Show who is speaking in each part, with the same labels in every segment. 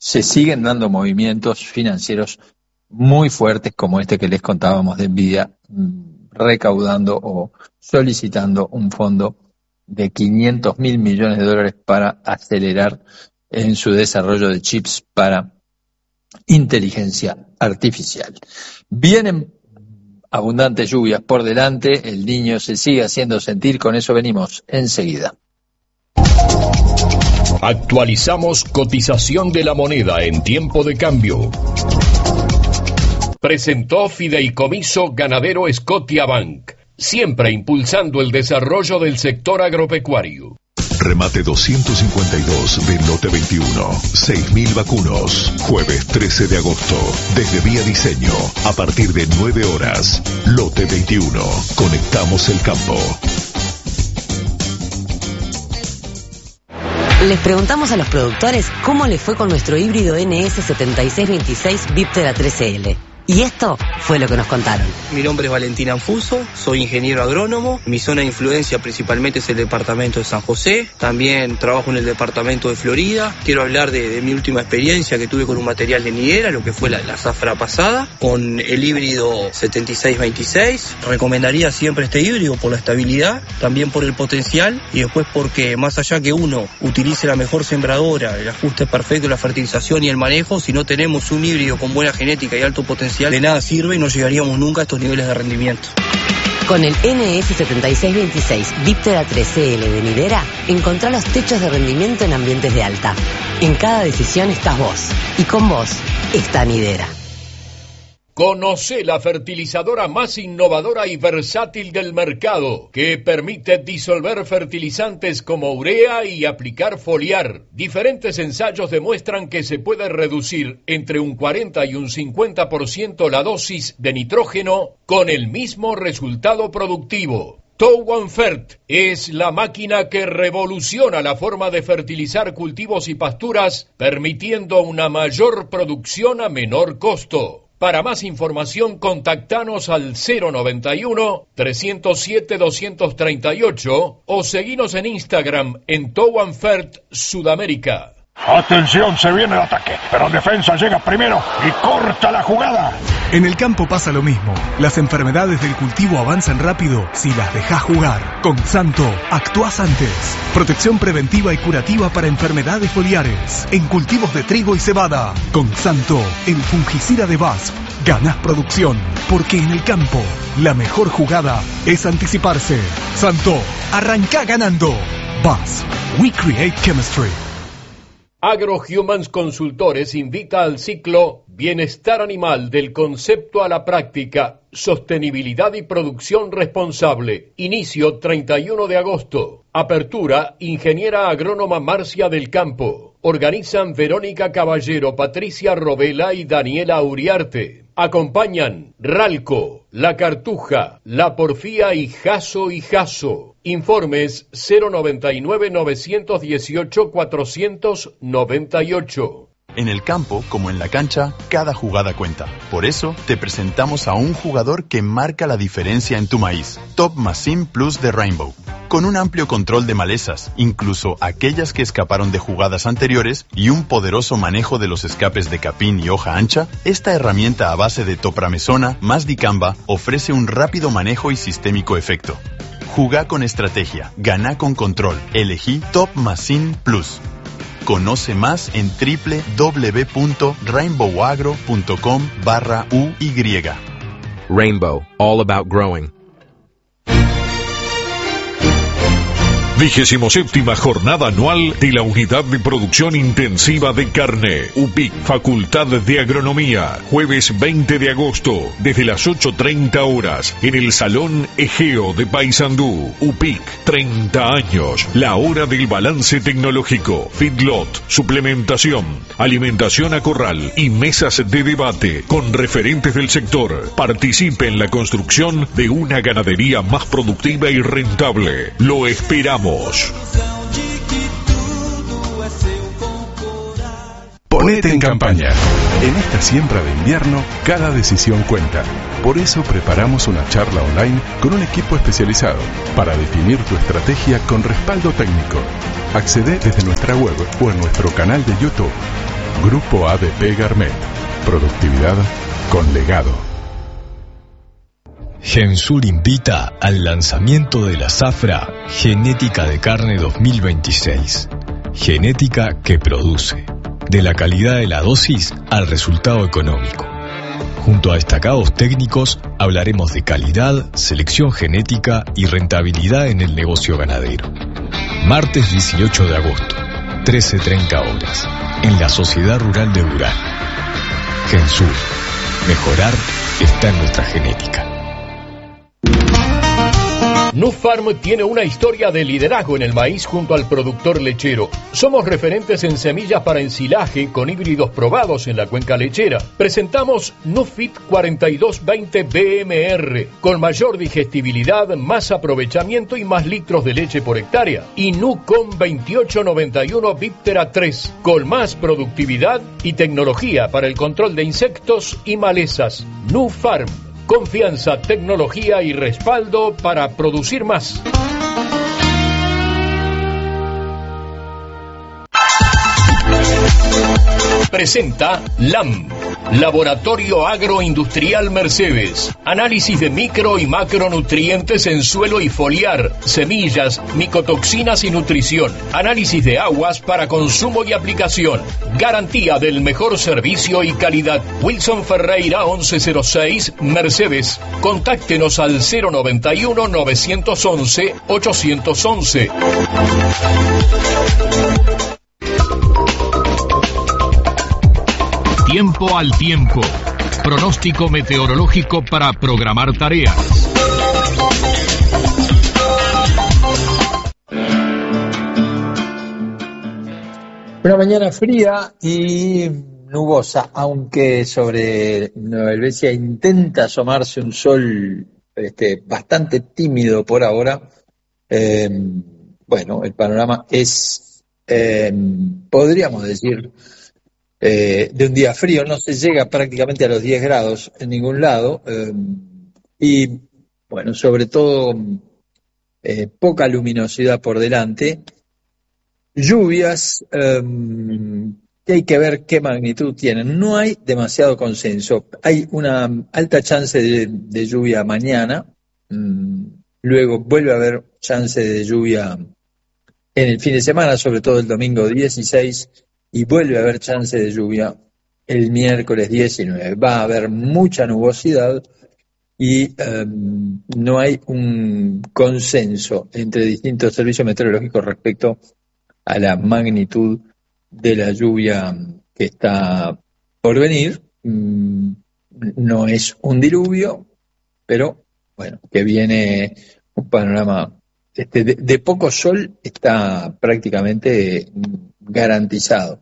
Speaker 1: se siguen dando movimientos financieros muy fuertes como este que les contábamos de Nvidia, recaudando o solicitando un fondo de $500.000 millones para acelerar en su desarrollo de chips para inteligencia artificial. Vienen abundantes lluvias por delante, el niño se sigue haciendo sentir, con eso venimos enseguida.
Speaker 2: Actualizamos cotización de la moneda en tiempo de cambio. Presentó Fideicomiso Ganadero Scotiabank, siempre impulsando el desarrollo del sector agropecuario.
Speaker 3: Remate 252 de Lote 21. 6.000 vacunos. Jueves 13 de agosto. Desde Vía Diseño. A partir de 9 horas. Lote 21. Conectamos el campo.
Speaker 4: Les preguntamos a los productores cómo les fue con nuestro híbrido NS7626 Viptera 13L. Y esto fue lo que nos contaron.
Speaker 5: Mi nombre es Valentín Anfuso, soy ingeniero agrónomo. Mi zona de influencia principalmente es el departamento de San José. También trabajo en el departamento de Florida. Quiero hablar de mi última experiencia que tuve con un material de nidera, lo que fue la zafra pasada, con el híbrido 7626. Recomendaría siempre este híbrido por la estabilidad, también por el potencial y después porque más allá que uno utilice la mejor sembradora, el ajuste perfecto, la fertilización y el manejo, si no tenemos un híbrido con buena genética y alto potencial, de nada sirve y no llegaríamos nunca a estos niveles de rendimiento.
Speaker 4: Con el NS7626 Viptera 13L de Nidera, encontrá los techos de rendimiento en ambientes de alta. En cada decisión estás vos, y con vos está Nidera.
Speaker 2: Conoce la fertilizadora más innovadora y versátil del mercado, que permite disolver fertilizantes como urea y aplicar foliar. Diferentes ensayos demuestran que se puede reducir entre un 40 y un 50% la dosis de nitrógeno con el mismo resultado productivo. Towanfert es la máquina que revoluciona la forma de fertilizar cultivos y pasturas, permitiendo una mayor producción a menor costo. Para más información, contactanos al 091-307-238 o seguinos en Instagram en Towanfert Sudamérica.
Speaker 6: Atención, se viene el ataque, pero defensa llega primero y corta la jugada.
Speaker 7: En el campo pasa lo mismo. Las enfermedades del cultivo avanzan rápido si las dejás jugar. Con Santo, actuás antes. Protección preventiva y curativa para enfermedades foliares en cultivos de trigo y cebada. Con Santo, el fungicida de BASF. Ganás producción, porque en el campo la mejor jugada es anticiparse. Santo, arrancá ganando. BASF, we create chemistry.
Speaker 2: AgroHumans Consultores invita al ciclo Bienestar Animal del concepto a la práctica, sostenibilidad y producción responsable. Inicio 31 de agosto. Apertura Ingeniera Agrónoma Marcia del Campo. Organizan Verónica Caballero, Patricia Robela y Daniela Uriarte. Acompañan Ralco, La Cartuja, La Porfía y Jaso y Jaso. Informes 099-918-498.
Speaker 8: En el campo, como en la cancha, cada jugada cuenta. Por eso, te presentamos a un jugador que marca la diferencia en tu maíz. Top Machine Plus de Rainbow. Con un amplio control de malezas, incluso aquellas que escaparon de jugadas anteriores, y un poderoso manejo de los escapes de capín y hoja ancha, esta herramienta a base de topramesona más dicamba ofrece un rápido manejo y sistémico efecto. Jugá con estrategia, ganá con control. Elegí Top Machine Plus. Conoce más en www.rainbowagro.com/UY.
Speaker 9: Rainbow, all about growing.
Speaker 10: 27ª jornada anual de la Unidad de Producción Intensiva de Carne, UPIC, Facultad de Agronomía, jueves 20 de agosto, desde las 8:30 horas, en el Salón Egeo de Paysandú. UPIC, 30 años, la hora del balance tecnológico, feedlot, suplementación, alimentación a corral y mesas de debate con referentes del sector. Participe en la construcción de una ganadería más productiva y rentable. Lo esperamos.
Speaker 11: Ponete en campaña. En esta siembra de invierno, cada decisión cuenta. Por eso preparamos una charla online con un equipo especializado para definir tu estrategia con respaldo técnico. Accede desde nuestra web o en nuestro canal de YouTube. Grupo ADP Garmet. Productividad con legado.
Speaker 12: Gensur invita al lanzamiento de la zafra Genética de Carne 2026. Genética que produce. De la calidad de la dosis al resultado económico. Junto a destacados técnicos hablaremos de calidad, selección genética y rentabilidad en el negocio ganadero. Martes 18 de agosto, 13:30 horas, en la Sociedad Rural de Durán. Gensur. Mejorar está en nuestra genética.
Speaker 2: Nufarm tiene una historia de liderazgo en el maíz junto al productor lechero. Somos referentes en semillas para ensilaje con híbridos probados en la cuenca lechera. Presentamos Nufit 4220 BMR con mayor digestibilidad, más aprovechamiento y más litros de leche por hectárea. Y Nucom 2891 Viptera 3 con más productividad y tecnología para el control de insectos y malezas. Nufarm. Confianza, tecnología y respaldo para producir más. Presenta LAM, Laboratorio Agroindustrial Mercedes. Análisis de micro y macronutrientes en suelo y foliar, semillas, micotoxinas y nutrición. Análisis de aguas para consumo y aplicación. Garantía del mejor servicio y calidad. Wilson Ferreira 1106, Mercedes. Contáctenos al 091 911 811. Tiempo al tiempo. Pronóstico meteorológico para programar tareas.
Speaker 1: Una mañana fría y nubosa, aunque sobre Nueva Helvecia intenta asomarse un sol bastante tímido por ahora. Bueno, el panorama es, podríamos decir, de un día frío. No se llega prácticamente a los 10 grados en ningún lado, y bueno, sobre todo poca luminosidad por delante, lluvias que hay que ver qué magnitud tienen. No hay demasiado consenso. Hay una alta chance de lluvia mañana, luego vuelve a haber chance de lluvia en el fin de semana, sobre todo el domingo 16, y vuelve a haber chance de lluvia el miércoles 19. Va a haber mucha nubosidad y no hay un consenso entre distintos servicios meteorológicos respecto a la magnitud de la lluvia que está por venir. No es un diluvio, pero bueno, que viene un panorama de poco sol, está prácticamente garantizado.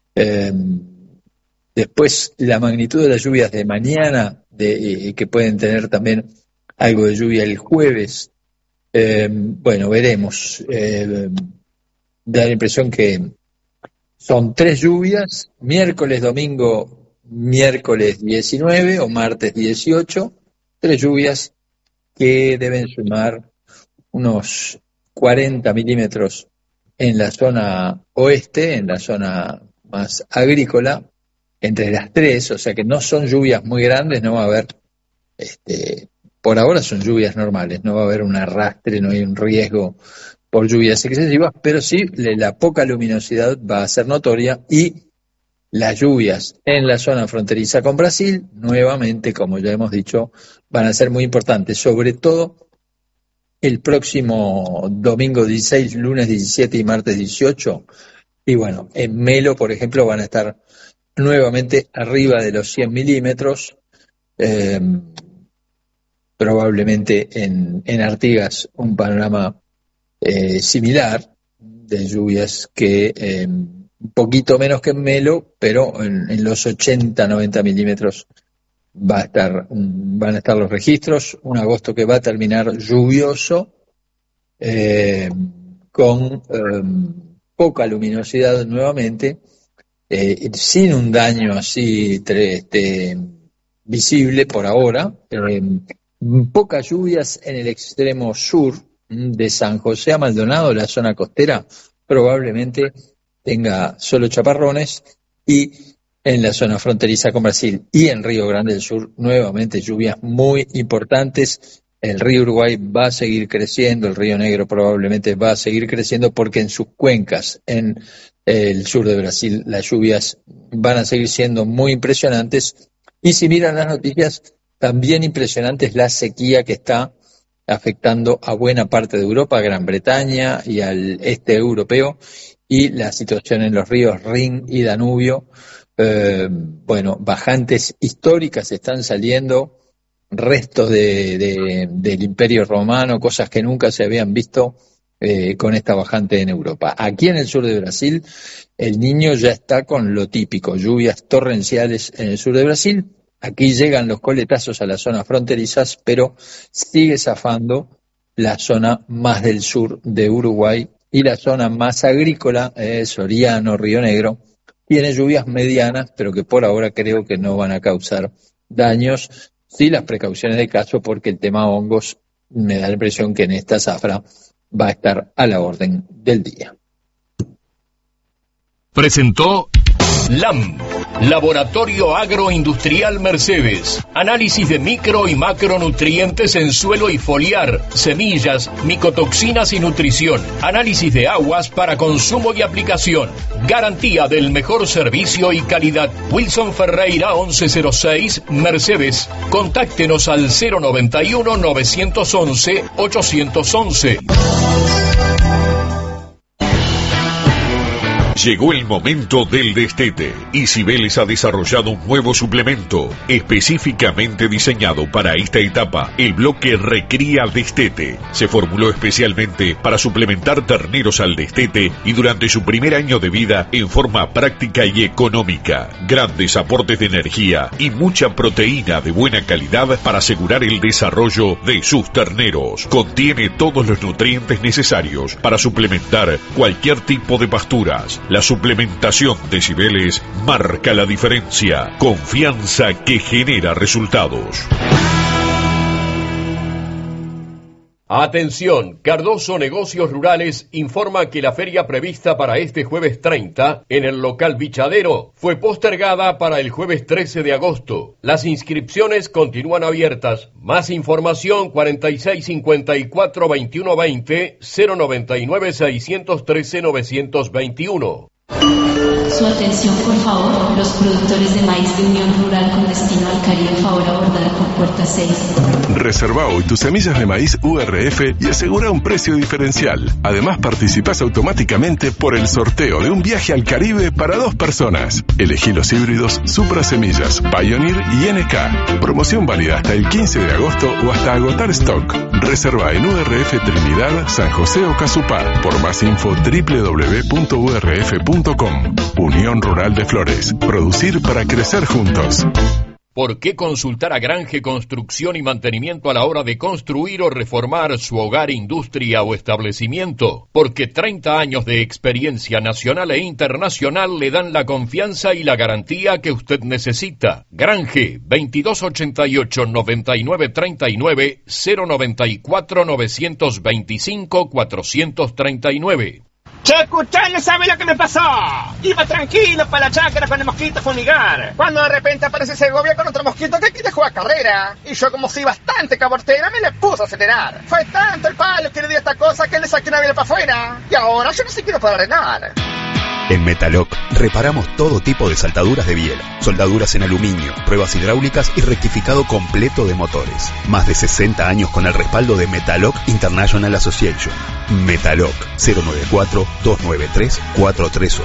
Speaker 1: Después, la magnitud de las lluvias de mañana, que pueden tener también algo de lluvia el jueves, bueno, veremos. Da la impresión que son 3 lluvias, miércoles, domingo, miércoles 19 o martes 18, 3 lluvias que deben sumar unos 40 milímetros en la zona oeste, en la zona más agrícola, entre las 3, o sea que no son lluvias muy grandes, no va a haber, por ahora son lluvias normales, no va a haber un arrastre, no hay un riesgo por lluvias excesivas, pero sí la poca luminosidad va a ser notoria, y las lluvias en la zona fronteriza con Brasil, nuevamente, como ya hemos dicho, van a ser muy importantes, sobre todo el próximo domingo 16, lunes 17 y martes 18, y bueno, en Melo, por ejemplo, van a estar nuevamente arriba de los 100 milímetros, probablemente en Artigas un panorama similar de lluvias que un poquito menos que en Melo, pero en los 80-90 milímetros van a estar los registros. Un agosto que va a terminar lluvioso, con poca luminosidad nuevamente, sin un daño así visible por ahora, pocas lluvias en el extremo sur de San José a Maldonado, la zona costera probablemente tenga solo chaparrones, y en la zona fronteriza con Brasil y en Río Grande del Sur, nuevamente lluvias muy importantes. El río Uruguay va a seguir creciendo, el río Negro probablemente va a seguir creciendo porque en sus cuencas, en el sur de Brasil, las lluvias van a seguir siendo muy impresionantes. Y si miran las noticias, también impresionante es la sequía que está afectando a buena parte de Europa, a Gran Bretaña y al este europeo, y la situación en los ríos Rin y Danubio. Bajantes históricas están saliendo, restos del Imperio Romano, cosas que nunca se habían visto con esta bajante en Europa. Aquí en el sur de Brasil, el Niño ya está con lo típico, lluvias torrenciales en el sur de Brasil. Aquí llegan los coletazos a las zonas fronterizas, pero sigue zafando la zona más del sur de Uruguay y la zona más agrícola, Soriano, Río Negro, tiene lluvias medianas, pero que por ahora creo que no van a causar daños. Sí, las precauciones de caso, porque el tema hongos me da la impresión que en esta zafra va a estar a la orden del día.
Speaker 2: Presentó LAM, Laboratorio Agroindustrial Mercedes. Análisis de micro y macronutrientes en suelo y foliar, semillas, micotoxinas y nutrición. Análisis de aguas para consumo y aplicación. Garantía del mejor servicio y calidad. Wilson Ferreira 1106, Mercedes. Contáctenos al 091-911-811.
Speaker 10: Llegó el momento del destete y Cibeles ha desarrollado un nuevo suplemento específicamente diseñado para esta etapa, el bloque Recría Destete. Se formuló especialmente para suplementar terneros al destete y durante su primer año de vida en forma práctica y económica. Grandes aportes de energía y mucha proteína de buena calidad para asegurar el desarrollo de sus terneros. Contiene todos los nutrientes necesarios para suplementar cualquier tipo de pasturas. La suplementación de Cibeles marca la diferencia. Confianza que genera resultados.
Speaker 2: Atención, Cardoso Negocios Rurales informa que la feria prevista para este jueves 30 en el local Bichadero fue postergada para el jueves 13 de agosto. Las inscripciones continúan abiertas. Más información 4654-2120 099-613-921.
Speaker 13: Su atención, por favor. Los productores de maíz de Unión Rural con destino al Caribe, favor abordar por puerta 6.
Speaker 11: Reserva hoy tus semillas de maíz URF y asegura un precio diferencial. Además, participás automáticamente por el sorteo de un viaje al Caribe para 2 personas. Elegí los híbridos Supra Semillas, Pioneer y NK. Promoción válida hasta el 15 de agosto o hasta agotar stock. Reserva en URF Trinidad, San José o Casupá. Por más info www.urf.com. Unión Rural de Flores. Producir para crecer juntos.
Speaker 2: ¿Por qué consultar a Grange Construcción y Mantenimiento a la hora de construir o reformar su hogar, industria o establecimiento? Porque 30 años de experiencia nacional e internacional le dan la confianza y la garantía que usted necesita. Grange, 2288-9939, 094-925-439.
Speaker 14: Checo, usted no sabe lo que me pasó. Iba tranquilo para la chácara con el mosquito a fumigar, cuando de repente aparece Segovia con otro mosquito que quiere jugar carrera. Y yo, como soy bastante cabortera, me le puse a acelerar. Fue tanto el palo que le di a esta cosa que le saqué una vela para afuera. Y ahora yo no sé quiero poder arreglar.
Speaker 15: En Metaloc reparamos todo tipo de saltaduras de biela, soldaduras en aluminio, pruebas hidráulicas y rectificado completo de motores. Más de 60 años con el respaldo de Metaloc International Association. Metaloc 094-293-438.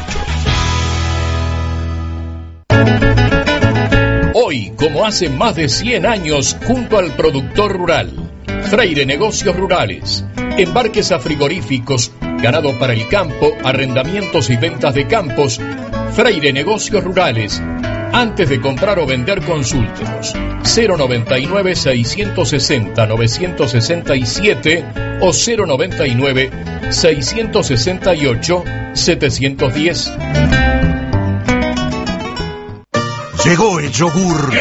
Speaker 2: Hoy, como hace más de 100 años, junto al productor rural, Freire Negocios Rurales, embarques a frigoríficos, ganado para el campo, arrendamientos y ventas de campos. Freire Negocios Rurales. Antes de comprar o vender, consúltenos. 099-660-967 o 099-668-710.
Speaker 16: Llegó el yogur.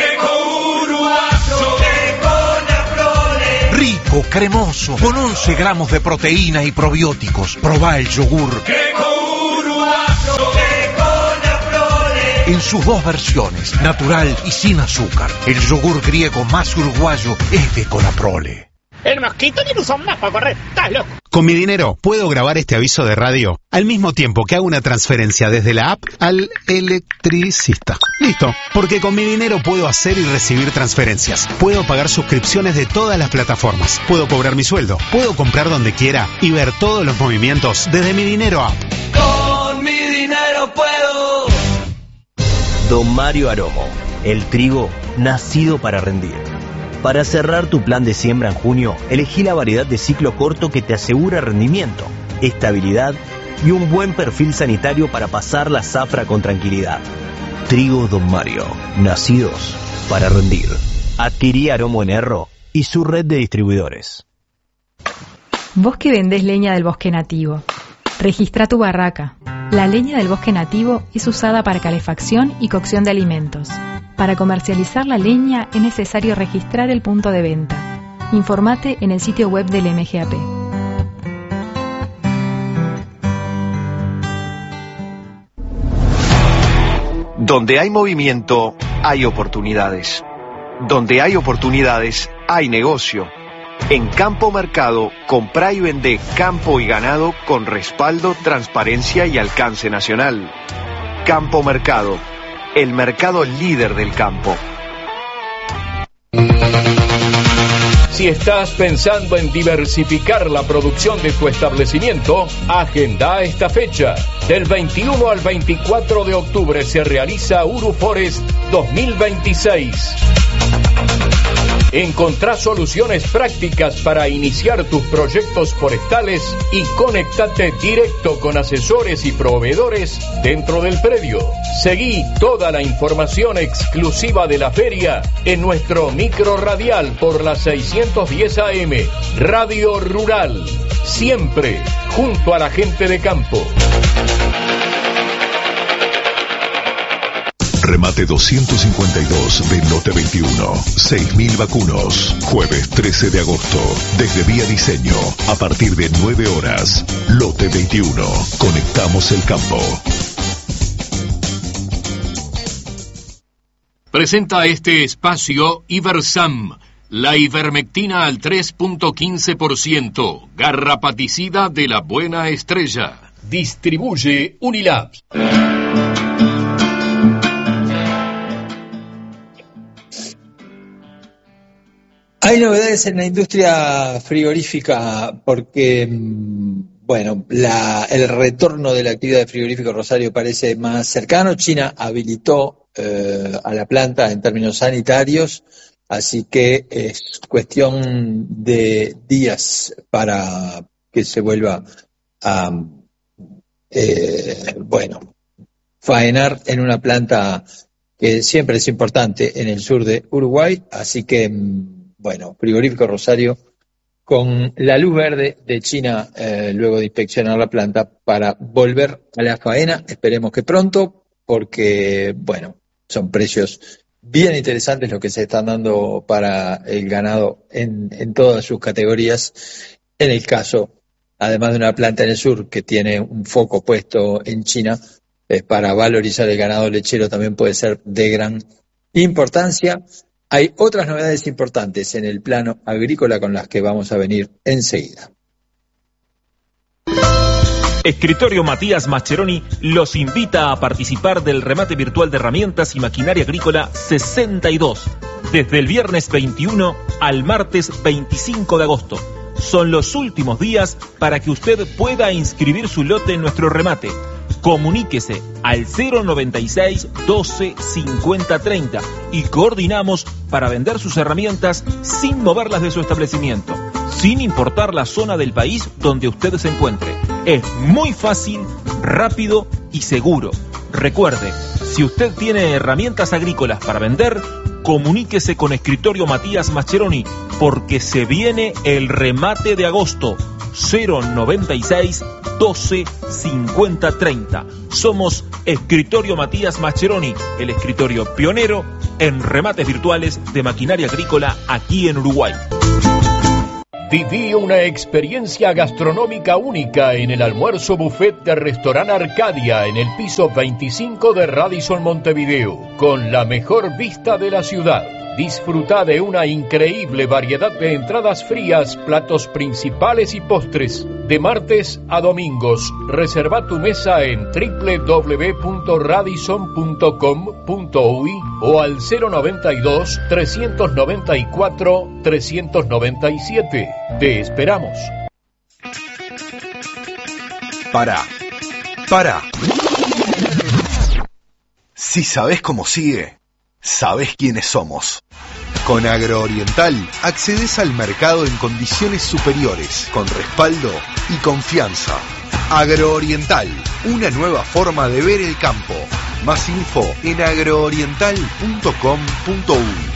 Speaker 16: Rico, cremoso, con 11 gramos de proteína y probióticos. Probá el yogur. en sus dos versiones, natural y sin azúcar. El yogur griego más uruguayo es de Conaprole.
Speaker 14: El mosquito tiene un son más para correr, estás loco.
Speaker 17: Con mi dinero puedo grabar este aviso de radio al mismo tiempo que hago una transferencia desde la app al electricista. Listo, porque con mi dinero puedo hacer y recibir transferencias. Puedo pagar suscripciones de todas las plataformas. Puedo cobrar mi sueldo. Puedo comprar donde quiera y ver todos los movimientos desde mi dinero app.
Speaker 18: Con mi dinero puedo.
Speaker 19: Don Mario Aromo, el trigo nacido para rendir. Para cerrar tu plan de siembra en junio, elegí la variedad de ciclo corto que te asegura rendimiento, estabilidad y un buen perfil sanitario para pasar la zafra con tranquilidad. Trigo Don Mario, nacidos para rendir. Adquirí Aromo en Erro y su red de distribuidores.
Speaker 20: Vos que vendés leña del bosque nativo, registra tu barraca. La leña del bosque nativo es usada para calefacción y cocción de alimentos. Para comercializar la leña es necesario registrar el punto de venta. Informate en el sitio web del MGAP.
Speaker 21: Donde hay movimiento, hay oportunidades. Donde hay oportunidades, hay negocio. En Campo Mercado, comprá y vendé campo y ganado con respaldo, transparencia y alcance nacional. Campo Mercado, el mercado líder del campo.
Speaker 2: Si estás pensando en diversificar la producción de tu establecimiento, agenda esta fecha. Del 21 al 24 de octubre se realiza Uruforest 2026. Encontrá soluciones prácticas para iniciar tus proyectos forestales y conéctate directo con asesores y proveedores dentro del predio. Seguí toda la información exclusiva de la feria en nuestro micro radial por la 610 AM, Radio Rural. Siempre junto a la gente de campo.
Speaker 3: Remate 252 de Lote 21. 6.000 vacunos. Jueves 13 de agosto. Desde Vía Diseño. A partir de 9 horas. Lote 21. Conectamos el campo.
Speaker 2: Presenta este espacio Iversam. La ivermectina al 3.15%. Garrapaticida de la buena estrella. Distribuye Unilabs.
Speaker 1: Hay novedades en la industria frigorífica porque, bueno, el retorno de la actividad de frigorífico Rosario parece más cercano. China habilitó a la planta en términos sanitarios, así que es cuestión de días para que se vuelva a, faenar en una planta que siempre es importante en el sur de Uruguay, así que Frigorífico Rosario con la luz verde de China luego de inspeccionar la planta para volver a la faena, esperemos que pronto, porque son precios bien interesantes los que se están dando para el ganado en todas sus categorías. En el caso, además de una planta en el sur que tiene un foco puesto en China, para valorizar el ganado lechero también puede ser de gran importancia. Hay otras novedades importantes en el plano agrícola con las que vamos a venir enseguida.
Speaker 22: Escritorio Matías Mascheroni los invita a participar del remate virtual de herramientas y maquinaria agrícola 62, desde el viernes 21 al martes 25 de agosto. Son los últimos días para que usted pueda inscribir su lote en nuestro remate. Comuníquese al 096 12 50 30 y coordinamos para vender sus herramientas sin moverlas de su establecimiento, sin importar la zona del país donde usted se encuentre. Es muy fácil, rápido y seguro. Recuerde, si usted tiene herramientas agrícolas para vender, comuníquese con Escritorio Matías Mascheroni porque se viene el remate de agosto. 096 12 50 30. Somos Escritorio Matías Mascheroni, el escritorio pionero en remates virtuales de maquinaria agrícola aquí en Uruguay.
Speaker 2: Viví una experiencia gastronómica única en el almuerzo buffet de Restaurant Arcadia en el piso 25 de Radisson Montevideo, con la mejor vista de la ciudad. Disfruta de una increíble variedad de entradas frías, platos principales y postres. De martes a domingos, reserva tu mesa en www.radisson.com.uy o al 092-394-397. Te esperamos.
Speaker 3: Para. Si sabés cómo sigue, sabés quiénes somos. Con Agrooriental accedes al mercado en condiciones superiores, con respaldo y confianza. Agrooriental, una nueva forma de ver el campo. Más info en agrooriental.com.uy.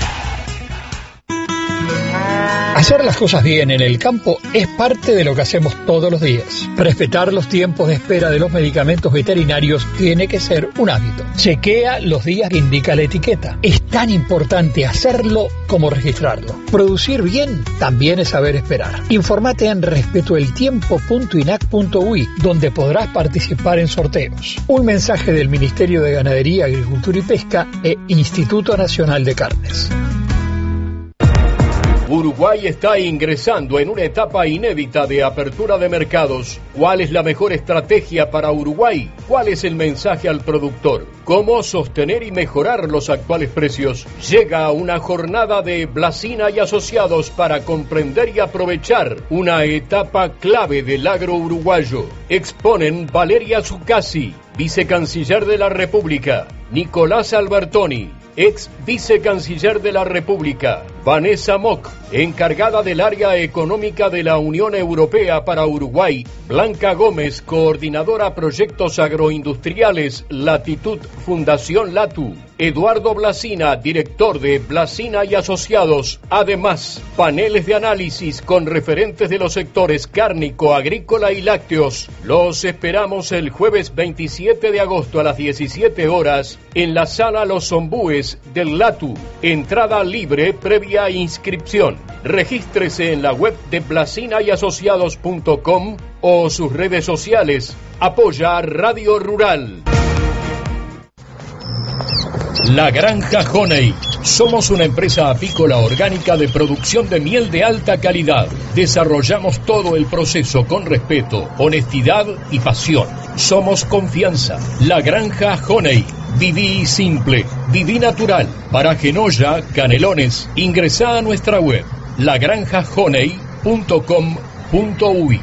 Speaker 4: Hacer las cosas bien en el campo es parte de lo que hacemos todos los días. Respetar los tiempos de espera de los medicamentos veterinarios tiene que ser un hábito. Chequea los días que indica la etiqueta. Es tan importante hacerlo como registrarlo. Producir bien también es saber esperar. Informate en respetoeltiempo.inac.uy, donde podrás participar en sorteos. Un mensaje del Ministerio de Ganadería, Agricultura y Pesca e Instituto Nacional de Carnes.
Speaker 2: Uruguay está ingresando en una etapa inédita de apertura de mercados. ¿Cuál es la mejor estrategia para Uruguay? ¿Cuál es el mensaje al productor? ¿Cómo sostener y mejorar los actuales precios? Llega una jornada de Blasina y Asociados para comprender y aprovechar una etapa clave del agro uruguayo. Exponen Valeria Zuccasi, vicecanciller de la República, Nicolás Albertoni, ex vicecanciller de la República, Vanessa Mock, encargada del área económica de la Unión Europea para Uruguay, Blanca Gómez, coordinadora proyectos agroindustriales, Latitud Fundación Latu, Eduardo Blasina, director de Blasina y Asociados. Además, paneles de análisis con referentes de los sectores cárnico, agrícola y lácteos. Los esperamos el jueves 27 de agosto a las 17 horas en la sala Los Ombúes del Latu. Entrada libre previa inscripción. Regístrese en la web de blasinayasociados.com o sus redes sociales. Apoya Radio Rural. La Granja Honey. Somos una empresa apícola orgánica de producción de miel de alta calidad. Desarrollamos todo el proceso con respeto, honestidad y pasión. Somos confianza. La Granja Honey. Viví simple, viví natural. Para Genoya, Canelones, ingresá a nuestra web, lagranjahoney.com.uy.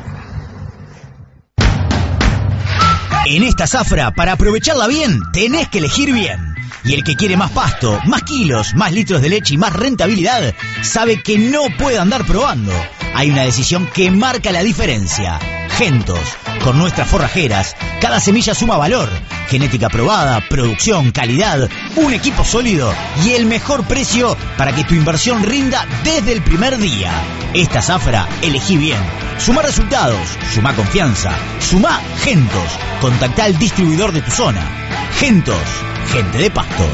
Speaker 5: En esta zafra, para aprovecharla bien, tenés que elegir bien. Y el que quiere más pasto, más kilos, más litros de leche y más rentabilidad, sabe que no puede andar probando. Hay una decisión que marca la diferencia. Gentos. Con nuestras forrajeras, cada semilla suma valor. Genética probada, producción, calidad, un equipo sólido y el mejor precio para que tu inversión rinda desde el primer día. Esta zafra, elegí bien. Suma resultados, suma confianza, suma Gentos. Contactá al distribuidor de tu zona. Gentos, gente de pastos.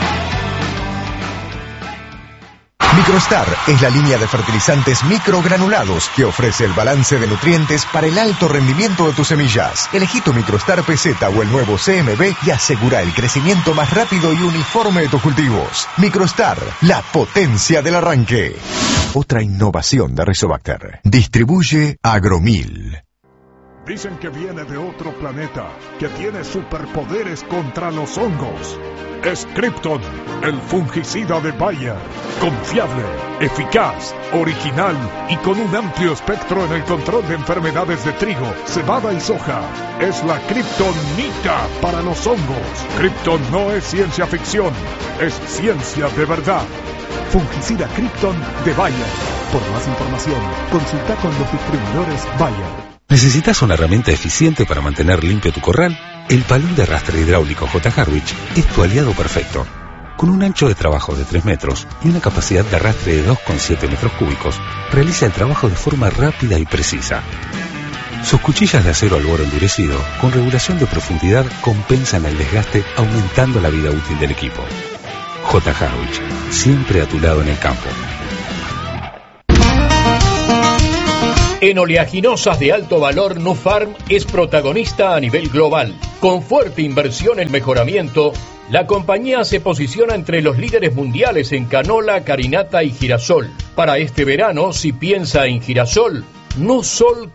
Speaker 3: Microstar es la línea de fertilizantes microgranulados que ofrece el balance de nutrientes para el alto rendimiento de tus semillas. Elegí tu Microstar PZ o el nuevo CMB y asegura el crecimiento más rápido y uniforme de tus cultivos. Microstar, la potencia del arranque. Otra innovación de Rizobacter. Distribuye Agromil.
Speaker 6: Dicen que viene de otro planeta, que tiene superpoderes contra los hongos. Es Krypton, el fungicida de Bayer. Confiable, eficaz, original y con un amplio espectro en el control de enfermedades de trigo, cebada y soja. Es la Kryptonita para los hongos. Krypton no es ciencia ficción, es ciencia de verdad. Fungicida Krypton de Bayer. Por más información, consulta con los distribuidores Bayer.
Speaker 23: ¿Necesitas una herramienta eficiente para mantener limpio tu corral? El palón de arrastre hidráulico J. Harwich es tu aliado perfecto. Con un ancho de trabajo de 3 metros y una capacidad de arrastre de 2,7 metros cúbicos, realiza el trabajo de forma rápida y precisa. Sus cuchillas de acero al boro endurecido, con regulación de profundidad, compensan el desgaste, aumentando la vida útil del equipo. J. Harwich, siempre a tu lado en el campo.
Speaker 2: En oleaginosas de alto valor, Nufarm es protagonista a nivel global. Con fuerte inversión en mejoramiento, la compañía se posiciona entre los líderes mundiales en canola, carinata y girasol. Para este verano, si piensa en girasol, Nusol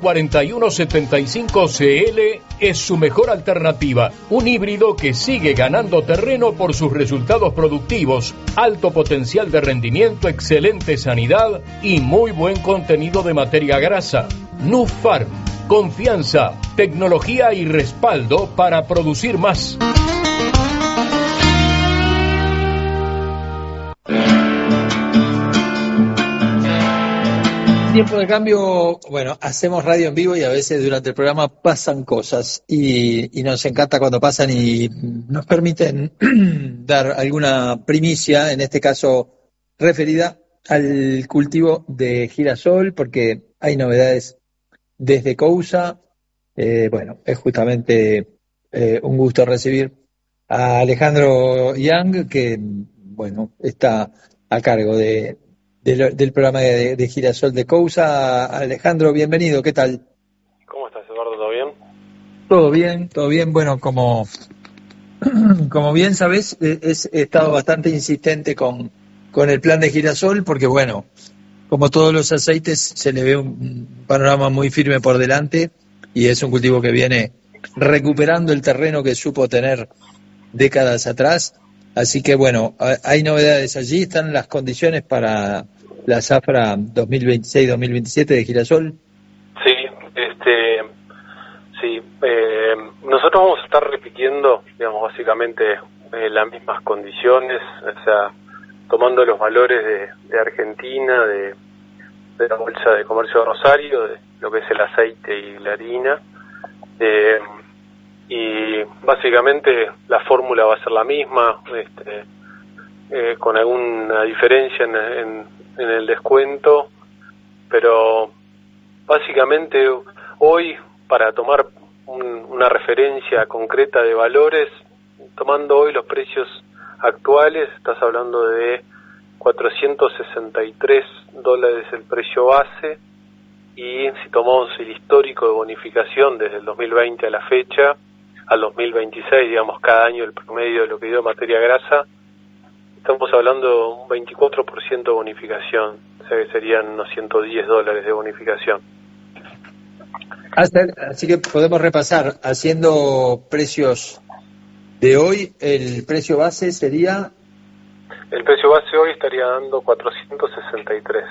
Speaker 2: 4175CL es su mejor alternativa. Un híbrido que sigue ganando terreno por sus resultados productivos, alto potencial de rendimiento, excelente sanidad y muy buen contenido de materia grasa. Nufarm, confianza, tecnología y respaldo para producir más.
Speaker 1: Tiempo de cambio, bueno, hacemos radio en vivo y a veces durante el programa pasan cosas y nos encanta cuando pasan y nos permiten dar alguna primicia, en este caso referida al cultivo de girasol, porque hay novedades desde Cousa. Bueno, es justamente un gusto recibir a Alejandro Young, que, bueno, está a cargo del programa de girasol de Cousa. Alejandro, bienvenido, ¿qué tal?
Speaker 7: ¿Cómo estás, Eduardo? ¿Todo bien?
Speaker 1: Todo bien. Bueno, como bien sabés, he estado bastante insistente con el plan de girasol, porque bueno, como todos los aceites, se le ve un panorama muy firme por delante y es un cultivo que viene recuperando el terreno que supo tener décadas atrás. Así que bueno, hay novedades allí, están las condiciones para la zafra 2026-2027 de girasol.
Speaker 7: Sí, nosotros vamos a estar repitiendo, digamos, básicamente las mismas condiciones, o sea, tomando los valores de Argentina, de la Bolsa de Comercio de Rosario, de lo que es el aceite y la harina, y básicamente la fórmula va a ser la misma, con alguna diferencia en el descuento, pero básicamente hoy, para tomar una referencia concreta de valores, tomando hoy los precios actuales, estás hablando de $463 el precio base, y si tomamos el histórico de bonificación desde el 2020 a la fecha, al 2026, digamos, cada año el promedio de lo que dio materia grasa, estamos hablando de un 24% de bonificación, o sea que serían unos $110 de bonificación.
Speaker 1: Así que podemos repasar, haciendo precios de hoy, el precio base sería...
Speaker 7: El precio base hoy estaría dando 463.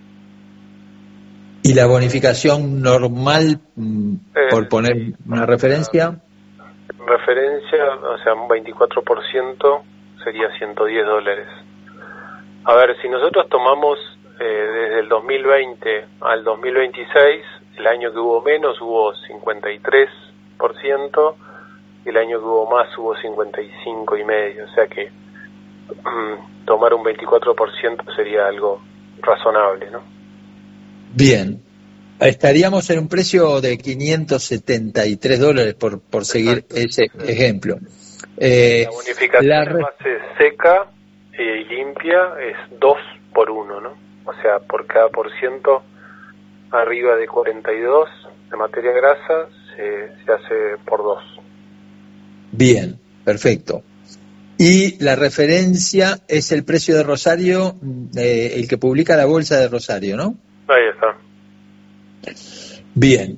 Speaker 1: ¿Y la bonificación normal, por poner una referencia?
Speaker 7: Referencia, o sea, un 24% sería $110. A ver, si nosotros tomamos desde el 2020 al 2026, el año que hubo menos hubo 53%, y el año que hubo más hubo 55,5%, o sea que tomar un 24% sería algo razonable, ¿no?
Speaker 1: Bien. Estaríamos en un precio de $573 por seguir ese ejemplo.
Speaker 7: La bonificación base seca y limpia es 2 por 1, ¿no? O sea, por cada % arriba de 42 de materia grasa se hace por 2.
Speaker 1: Bien, perfecto. Y la referencia es el precio de Rosario, el que publica la Bolsa de Rosario, ¿no?
Speaker 7: Ahí está.
Speaker 1: Bien.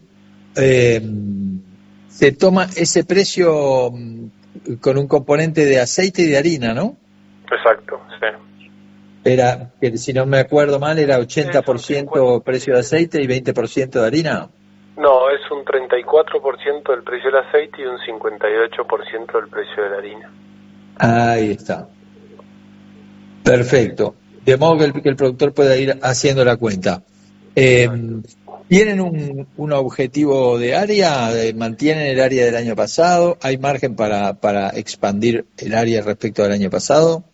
Speaker 1: Se toma ese precio con un componente de aceite y de harina, ¿no?
Speaker 7: Exacto, sí.
Speaker 1: Era, si no me acuerdo mal, era 80% precio de aceite y 20% de harina.
Speaker 7: No, es un 34% del precio del aceite y un 58% del precio de la harina.
Speaker 1: Ahí está. Perfecto. De modo que el productor pueda ir haciendo la cuenta. ¿Tienen un objetivo de área? ¿Mantienen el área del año pasado? ¿Hay margen para expandir el área respecto al año pasado?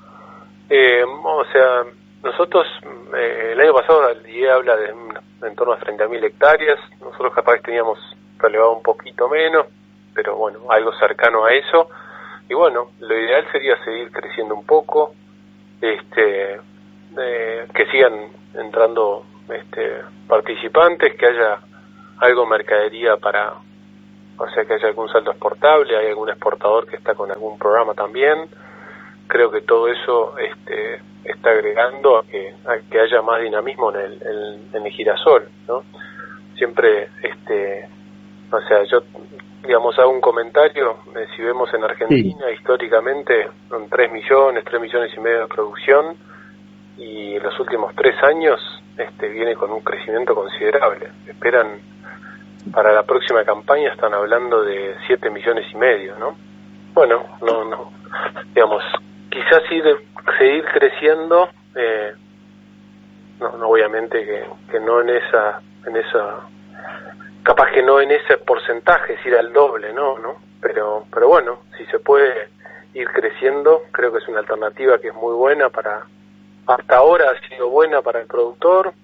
Speaker 7: O sea, nosotros el año pasado el IE habla de en torno a 30.000 hectáreas. Nosotros capaz teníamos relevado un poquito menos, pero bueno, algo cercano a eso. Y bueno, lo ideal sería seguir creciendo un poco, que sigan entrando participantes, que haya algo mercadería para, o sea, que haya algún saldo exportable, hay algún exportador que está con algún programa también. Creo que todo eso está agregando a que haya más dinamismo en el girasol, ¿no? Siempre, o sea, yo, digamos, hago un comentario, si vemos en Argentina, históricamente, son 3 millones y medio de producción, y en los últimos 3 años viene con un crecimiento considerable. Esperan, para la próxima campaña están hablando de 7 millones y medio, ¿no? Bueno, no, digamos, quizás seguir creciendo, no obviamente que no en esa, capaz que no en ese porcentaje, es ir al doble, ¿no? Pero bueno, si se puede ir creciendo, creo que es una alternativa que es muy buena hasta ahora ha sido buena para el productor.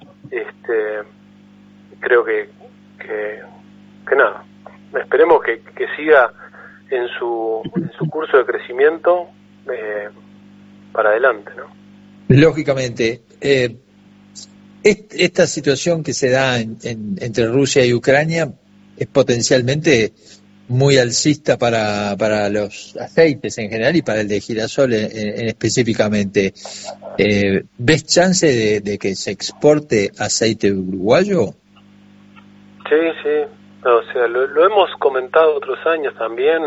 Speaker 7: Creo que nada, esperemos que siga en su curso de crecimiento para adelante, ¿no?
Speaker 1: Lógicamente, esta situación que se da entre Rusia y Ucrania es potencialmente muy alcista para los aceites en general y para el de girasol específicamente. ¿Ves chance de que se exporte aceite uruguayo?
Speaker 7: Sí. O sea, lo hemos comentado otros años también.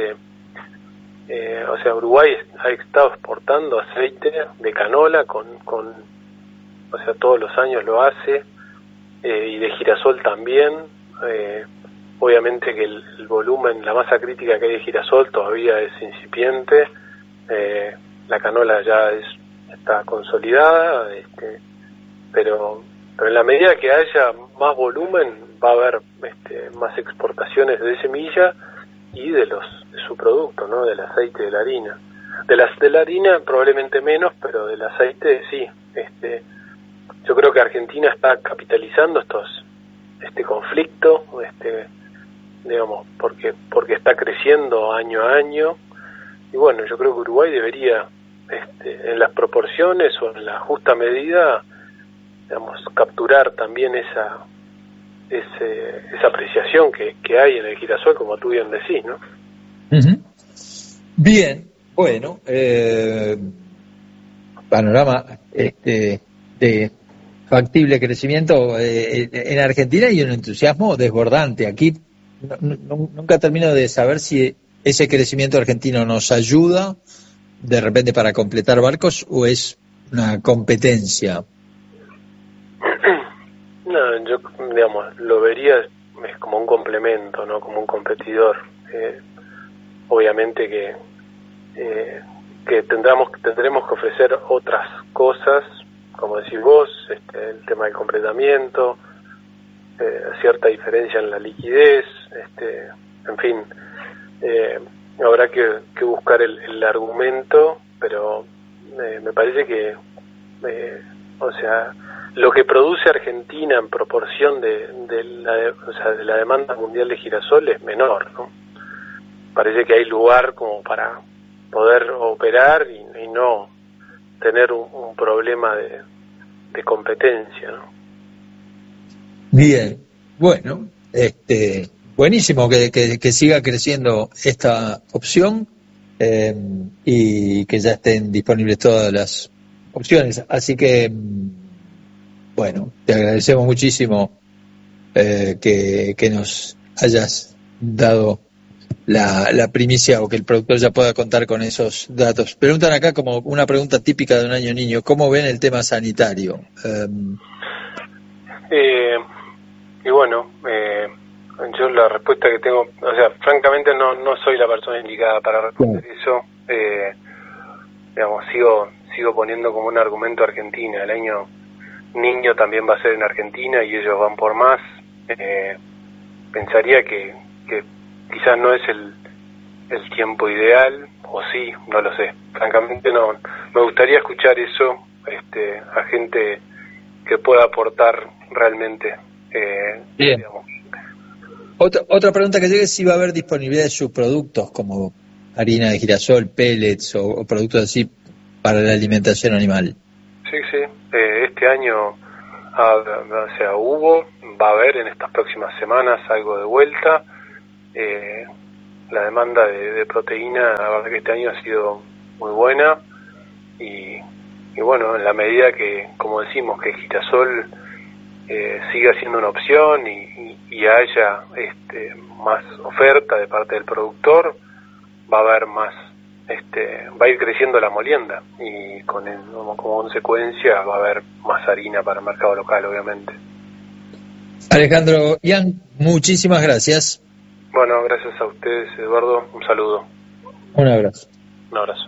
Speaker 7: O sea, Uruguay ha estado exportando aceite de canola o sea, todos los años lo hace, y de girasol también. Obviamente que el volumen, la masa crítica que hay de girasol todavía es incipiente. La canola ya está consolidada, pero en la medida que haya más volumen va a haber más exportaciones de semilla y de su producto, ¿no? Del aceite, de la harina. De la harina probablemente menos, pero del aceite sí. Yo creo que Argentina está capitalizando este conflicto, digamos, porque está creciendo año a año, y bueno, yo creo que Uruguay debería, en las proporciones o en la justa medida, digamos, capturar también esa apreciación que hay en el girasol, como tú bien decís, ¿no?
Speaker 1: Uh-huh. Bien, bueno, panorama de factible crecimiento en Argentina y un entusiasmo desbordante. Aquí nunca termino de saber si ese crecimiento argentino nos ayuda de repente para completar barcos o es una competencia.
Speaker 7: No, yo, digamos, lo vería es como un complemento, no como un competidor. Obviamente que tendremos que ofrecer otras cosas, como decís vos, el tema del completamiento, cierta diferencia en la liquidez, en fin, habrá que buscar el argumento, pero me parece que, o sea, lo que produce Argentina en proporción de la demanda mundial de girasol es menor, ¿no? Parece que hay lugar como para poder operar y no tener un problema de competencia, ¿no?
Speaker 1: Bien, bueno, buenísimo que siga creciendo esta opción y que ya estén disponibles todas las opciones. Así que, bueno, te agradecemos muchísimo que nos hayas dado la primicia o que el productor ya pueda contar con esos datos. Preguntan acá como una pregunta típica de un año niño, ¿cómo ven el tema sanitario?
Speaker 7: Y bueno, yo la respuesta que tengo, o sea, francamente no soy la persona indicada para responder eso. Digamos, sigo poniendo como un argumento Argentina. El año niño también va a ser en Argentina y ellos van por más. Pensaría que quizás no es el tiempo ideal, o sí, no lo sé. Francamente no, me gustaría escuchar eso a gente que pueda aportar realmente.
Speaker 1: Bien. Otra pregunta que llegue es si va a haber disponibilidad de subproductos como harina de girasol, pellets o productos así para la alimentación animal.
Speaker 7: Sí, este año va a haber en estas próximas semanas algo de vuelta. La demanda de proteína, la verdad que este año ha sido muy buena y bueno, en la medida que, como decimos, que el girasol siga siendo una opción y haya más oferta de parte del productor, va a haber más, va a ir creciendo la molienda y como consecuencia va a haber más harina para el mercado local, obviamente.
Speaker 1: Alejandro Ian, muchísimas gracias.
Speaker 7: Bueno, gracias a ustedes, Eduardo. Un saludo.
Speaker 1: Un abrazo.
Speaker 7: Un abrazo.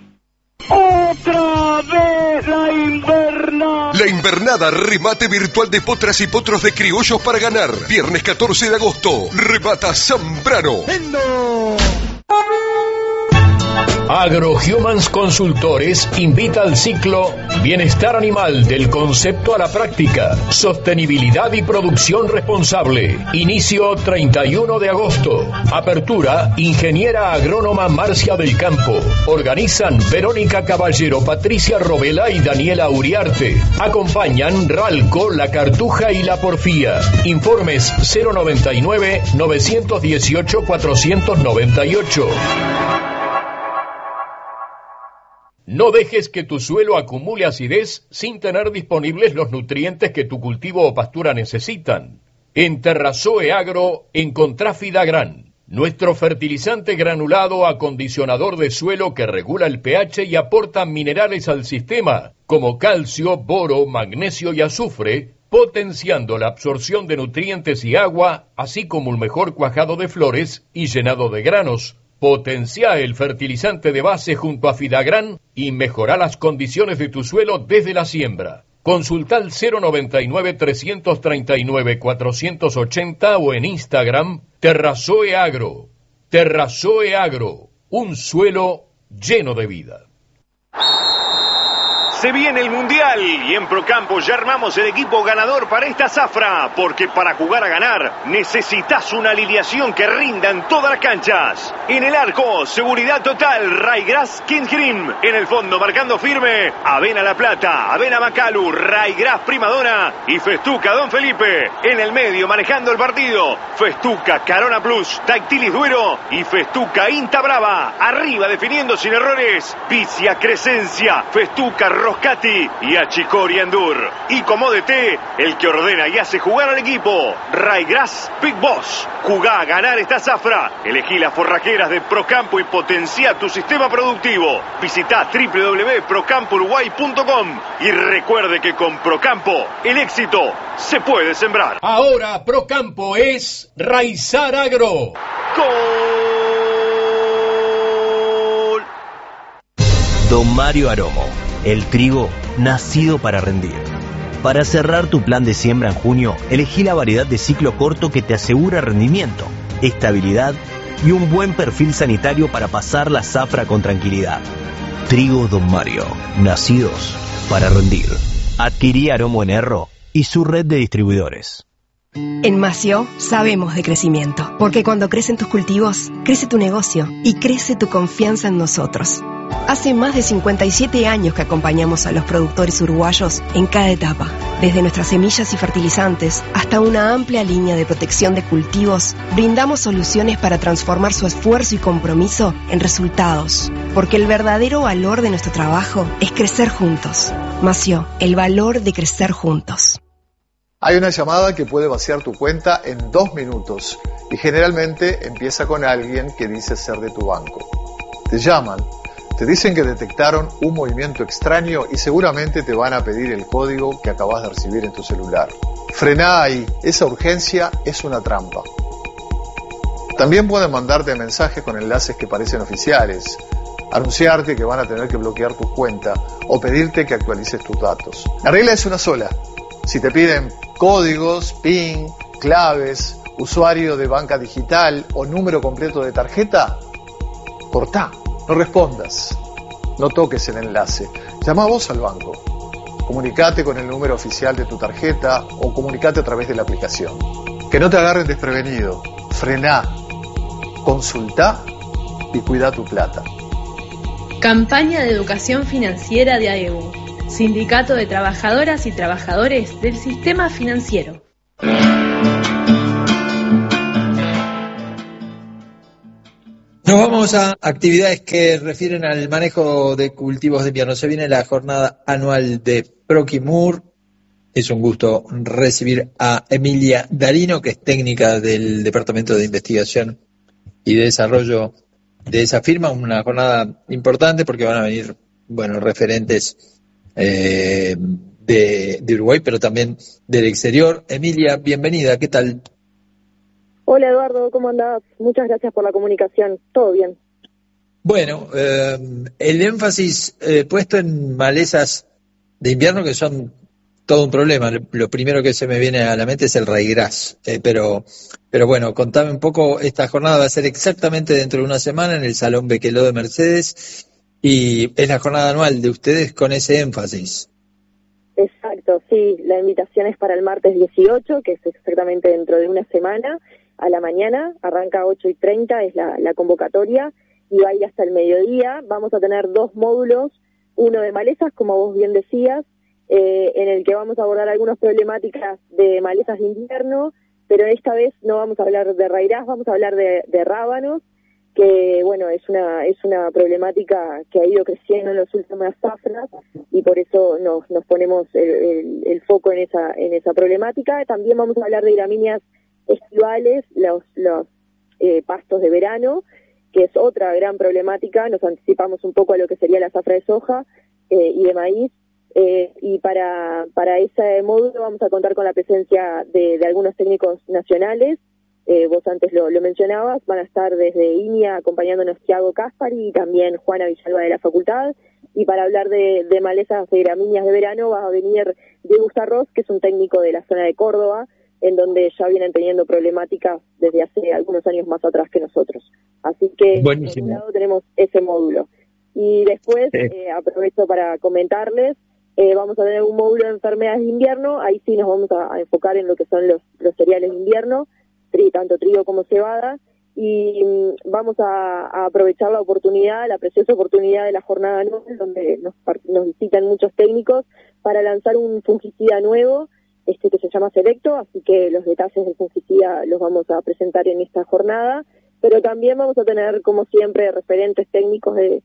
Speaker 8: ¡Otra vez la invernada!
Speaker 3: La invernada, remate virtual de potras y potros de criollos para ganar. Viernes 14 de agosto, remata Zambrano.
Speaker 2: AgroHumans Consultores invita al ciclo Bienestar Animal del concepto a la práctica, sostenibilidad y producción responsable. Inicio 31 de agosto. Apertura Ingeniera Agrónoma Marcia del Campo. Organizan Verónica Caballero, Patricia Robela y Daniela Uriarte. Acompañan Ralco, La Cartuja y La Porfía. Informes 099-918-498. No dejes que tu suelo acumule acidez sin tener disponibles los nutrientes que tu cultivo o pastura necesitan. En Terrasoe Agro encontrá Fidagran, nuestro fertilizante granulado acondicionador de suelo que regula el pH y aporta minerales al sistema, como calcio, boro, magnesio y azufre, potenciando la absorción de nutrientes y agua, así como un mejor cuajado de flores y llenado de granos. Potencia el fertilizante de base junto a Fidagran y mejora las condiciones de tu suelo desde la siembra. Consulta al 099-339-480 o en Instagram Terrasoe Agro. Terrasoe Agro, un suelo lleno de vida.
Speaker 9: Se viene el Mundial y en Procampo ya armamos el equipo ganador para esta zafra, porque para jugar a ganar necesitas una alineación que rinda en todas las canchas. En el arco, seguridad total, Raygrass King Cream. En el fondo, marcando firme, Avena La Plata, Avena Macalu, Raygrass Primadona y Festuca Don Felipe. En el medio, manejando el partido, Festuca Carona Plus, Dactilis Duero y Festuca Inta Brava. Arriba, definiendo sin errores, Vicia Crescencia, Festuca Roscati y Achicori Endur. Y como DT, el que ordena y hace jugar al equipo, Raygrass Big Boss. Jugá a ganar esta zafra. Elegí las forrajeras de Procampo y potencia tu sistema productivo. Visita www.procampouruguay.com y recuerde que con Procampo el éxito se puede sembrar.
Speaker 2: Ahora Procampo es Raizar Agro.
Speaker 9: ¡Gol!
Speaker 19: Don Mario Aromo, el trigo nacido para rendir. Para cerrar tu plan de siembra en junio, elegí la variedad de ciclo corto que te asegura rendimiento, estabilidad y un buen perfil sanitario para pasar la zafra con tranquilidad. Trigo Don Mario, nacidos para rendir. Adquirí Aromo en Erro y su red de distribuidores.
Speaker 12: En Mació sabemos de crecimiento, porque cuando crecen tus cultivos, crece tu negocio y crece tu confianza en nosotros. Hace más de 57 años que acompañamos a los productores uruguayos en cada etapa, desde nuestras semillas y fertilizantes hasta una amplia línea de protección de cultivos. Brindamos soluciones para transformar su esfuerzo y compromiso en resultados, porque el verdadero valor de nuestro trabajo es crecer juntos. Mació, el valor de crecer juntos.
Speaker 24: Hay una llamada que puede vaciar tu cuenta en 2 minutos y generalmente empieza con alguien que dice ser de tu banco. Te llaman, te dicen que detectaron un movimiento extraño y seguramente te van a pedir el código que acabas de recibir en tu celular. Frená ahí, esa urgencia es una trampa. También pueden mandarte mensajes con enlaces que parecen oficiales, anunciarte que van a tener que bloquear tu cuenta o pedirte que actualices tus datos. La regla es una sola. Si te piden códigos, PIN, claves, usuario de banca digital o número completo de tarjeta, cortá, no respondas, no toques el enlace, llama vos al banco, comunicate con el número oficial de tu tarjeta o comunicate a través de la aplicación. Que no te agarren desprevenido, frená, consultá y cuidá tu plata.
Speaker 25: Campaña de educación financiera de AEU.
Speaker 10: Sindicato de Trabajadoras y Trabajadores del Sistema Financiero.
Speaker 1: Nos vamos a actividades que refieren al manejo de cultivos de invierno. Se viene la jornada anual de Proquimur. Es un gusto recibir a Emilia Darino, que es técnica del Departamento de Investigación y de Desarrollo de esa firma. Una jornada importante porque van a venir, referentes de Uruguay, pero también del exterior. Emilia, bienvenida, ¿qué tal?
Speaker 11: Hola Eduardo, ¿cómo andás? Muchas gracias por la comunicación, todo bien.
Speaker 1: Bueno, el énfasis puesto en malezas de invierno, que son todo un problema. Lo primero que se me viene a la mente es el raigrás, pero bueno, contame un poco. Esta jornada va a ser exactamente dentro de una semana en el Salón Bequeló de Mercedes, y es la jornada anual de ustedes con ese énfasis.
Speaker 11: Exacto, sí, la invitación es para el martes 18, que es exactamente dentro de una semana, a la mañana, arranca 8:30, es la convocatoria, y va a ir hasta el mediodía. Vamos a tener 2 módulos, uno de malezas, como vos bien decías, en el que vamos a abordar algunas problemáticas de malezas de invierno, pero esta vez no vamos a hablar de rairás, vamos a hablar de rábanos, que es una problemática que ha ido creciendo en las últimas zafras, y por eso nos ponemos el foco en esa problemática. También vamos a hablar de gramíneas estivales, los pastos de verano, que es otra gran problemática. Nos anticipamos un poco a lo que sería la zafra de soja y de maíz, y para ese módulo vamos a contar con la presencia de algunos técnicos nacionales. Vos antes lo mencionabas, van a estar desde INIA acompañándonos Thiago Caspari y también Juana Villalba de la facultad, y para hablar de malezas de gramíneas de verano va a venir Diego Sarros, que es un técnico de la zona de Córdoba, en donde ya vienen teniendo problemáticas desde hace algunos años más atrás que nosotros. Así que,
Speaker 1: buenísimo.
Speaker 11: Por un lado tenemos ese módulo. Y después, aprovecho para comentarles, vamos a tener un módulo de enfermedades de invierno. Ahí sí nos vamos a enfocar en lo que son los cereales de invierno, tanto trigo como cebada, y vamos a aprovechar la preciosa oportunidad de la jornada anual, donde nos visitan muchos técnicos, para lanzar un fungicida nuevo, que se llama Selecto, así que los detalles del fungicida los vamos a presentar en esta jornada, pero también vamos a tener, como siempre, referentes técnicos de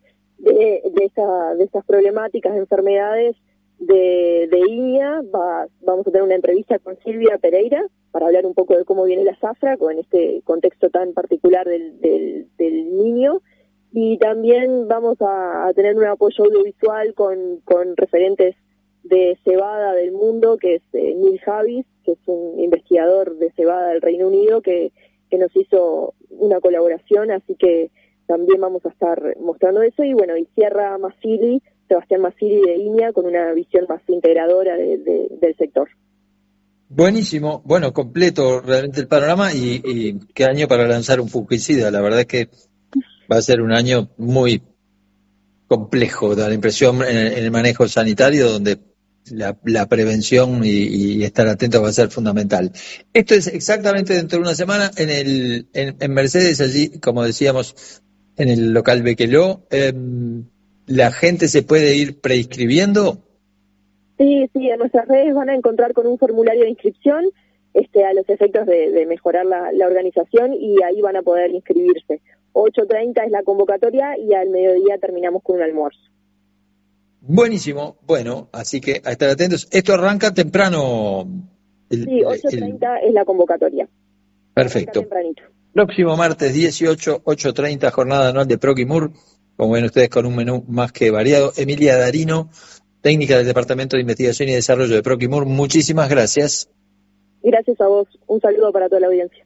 Speaker 11: estas problemáticas de enfermedades de INIA. Vamos a tener una entrevista con Silvia Pereira para hablar un poco de cómo viene la zafra con este contexto tan particular del niño, y también vamos a tener un apoyo audiovisual con referentes de cebada del mundo, que es Neil Javis, que es un investigador de cebada del Reino Unido, que nos hizo una colaboración, así que también vamos a estar mostrando eso. Y y cierra Sebastián Masili de INIA, con una visión más integradora del sector.
Speaker 1: Buenísimo, completo realmente el panorama, y qué año para lanzar un fungicida. La verdad es que va a ser un año muy complejo, da la impresión, en el manejo sanitario, donde la prevención y estar atento va a ser fundamental. Esto es exactamente dentro de una semana en Mercedes, allí, como decíamos, en el local Bequeló. ¿La gente se puede ir preinscribiendo?
Speaker 11: Sí, en nuestras redes van a encontrar con un formulario de inscripción a los efectos de mejorar la organización, y ahí van a poder inscribirse. 8:30 es la convocatoria y al mediodía terminamos con un almuerzo.
Speaker 1: Buenísimo, así que a estar atentos. Esto arranca temprano.
Speaker 11: Sí, 8:30 es la convocatoria.
Speaker 1: Perfecto. Próximo martes 18, 8:30, jornada anual de Proquimur. Como ven ustedes, con un menú más que variado. Emilia Darino, técnica del Departamento de Investigación y Desarrollo de Proquimur, muchísimas gracias.
Speaker 11: Gracias a vos. Un saludo para toda la audiencia.